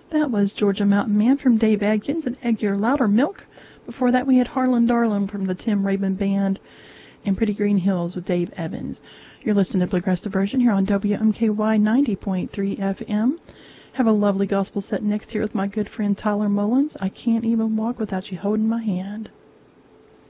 That was Georgia Mountain Man from Dave Adkins and Egg Your Louder Milk. Before that, we had Harlan Darlin from the Tim Rabin Band and Pretty Green Hills with Dave Evans. You're listening to Bluegrass Diversion here on WMKY 90.3 FM. Have a lovely gospel set next here with my good friend Tyler Mullins. I Can't Even Walk Without You Holding My Hand.